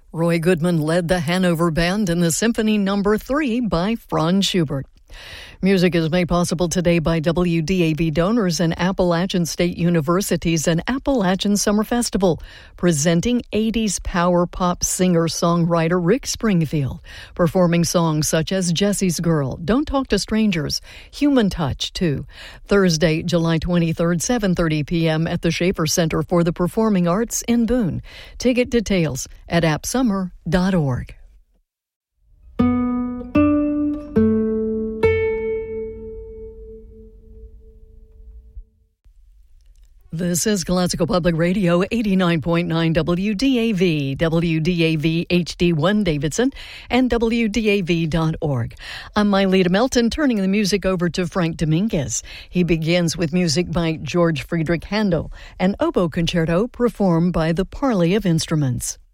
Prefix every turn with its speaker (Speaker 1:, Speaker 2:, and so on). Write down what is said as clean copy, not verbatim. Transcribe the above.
Speaker 1: Roy Goodman led the Hanover Band in the Symphony No. 3 by Franz Schubert. Music is made possible today by WDAV donors and Appalachian State University's and Appalachian Summer Festival, presenting 80s power pop singer-songwriter Rick Springfield, performing songs such as Jessie's Girl, Don't Talk to Strangers, Human Touch, too. Thursday, July 23rd, 7:30 p.m. at the Schaefer Center for the Performing Arts in Boone. Ticket details at appsummer.org. This is Classical Public Radio, 89.9 WDAV, WDAV HD1 Davidson, and WDAV.org. I'm Myleta Melton, turning the music over to Frank Dominguez. He begins with music by George Friedrich Handel, an oboe concerto performed by the Parley of Instruments.